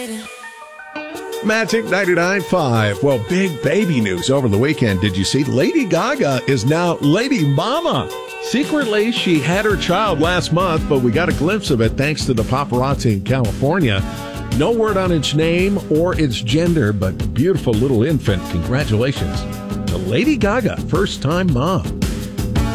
Magic 99.5. Well, big baby news over the weekend. Did you see Lady Gaga is now Lady Mama? Secretly, she had her child last month, but we got a glimpse of it thanks to the paparazzi in California. No word on its name or its gender, but beautiful little infant. Congratulations to Lady Gaga, first-time mom.